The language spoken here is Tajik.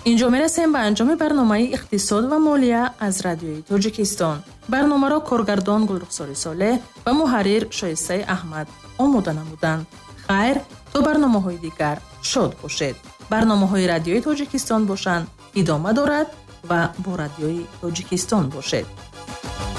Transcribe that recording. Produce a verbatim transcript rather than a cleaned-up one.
инҷо мерасем ба анҷоми барномаи иқтисод ва молия аз радиои Тоҷикистон. барномаро коргардон Гулрухсори Солеҳ ва муҳаррир Шоистаи Аҳмад омода намуданд. хайр, то барномаҳои дигар шод бошед. барномаҳои радиои Тоҷикистон бошанд идома дорад ва бо радиои Тоҷикистон бошед.